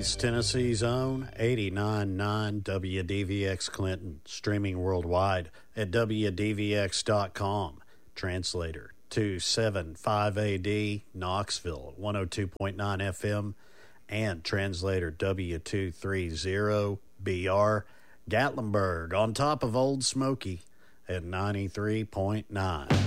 Cleveland's Tennessee's own 89.9 WDVX Clinton, streaming worldwide at WDVX.com. Translator 275AD, Knoxville 102.9 FM, and translator W230BR, Gatlinburg, on top of Old Smoky at 93.9.